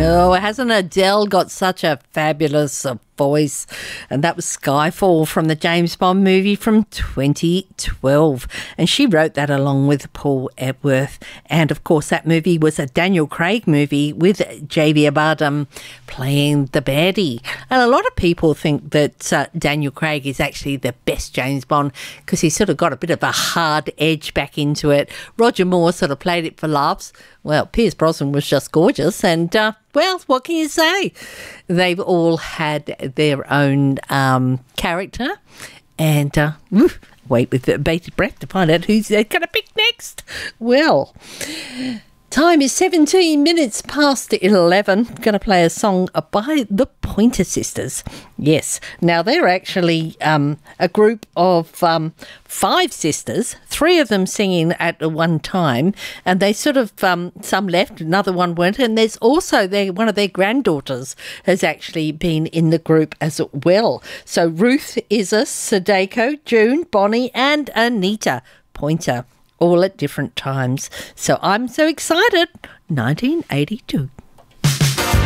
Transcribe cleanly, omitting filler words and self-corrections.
Oh, hasn't Adele got such a fabulous voice? And that was Skyfall from the James Bond movie from 2012. And she wrote that along with Paul Epworth. And, of course, that movie was a Daniel Craig movie with Javier Bardem playing the baddie. And a lot of people think that Daniel Craig is actually the best James Bond because he's sort of got a bit of a hard edge back into it. Roger Moore sort of played it for laughs. Well, Pierce Brosnan was just gorgeous and, well, what can you say? They've all had their own character and wait with bated breath to find out who's they're going to pick next. Well, time is 17 minutes past 11. Going to play a song by the Pointer Sisters. Yes. Now, they're actually a group of 5 sisters, 3 of them singing at one time, and they sort of, some left, another one went, and there's also one of their granddaughters has actually been in the group as well. So Ruth, Isa, Sadako, June, Bonnie, and Anita Pointer, all at different times. So I'm so excited. 1982.